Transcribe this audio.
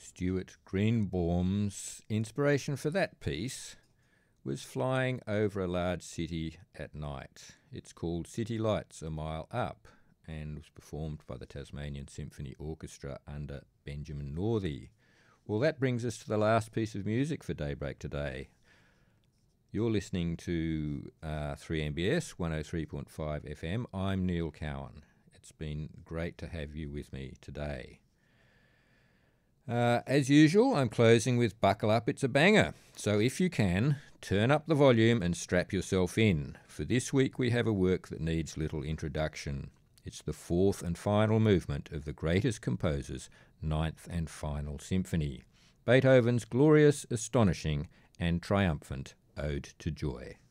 Stuart Greenbaum's inspiration for that piece was flying over a large city at night. It's called City Lights a Mile Up and was performed by the Tasmanian Symphony Orchestra under Benjamin Northey. Well, that brings us to the last piece of music for Daybreak today. You're listening to 3MBS 103.5 FM. I'm Neil Cowan. It's been great to have you with me today. As usual, I'm closing with Buckle Up, It's a Banger. So if you can, turn up the volume and strap yourself in. For this week we have a work that needs little introduction. It's the fourth and final movement of the greatest composer's ninth and final symphony, Beethoven's glorious, astonishing and triumphant Ode to Joy.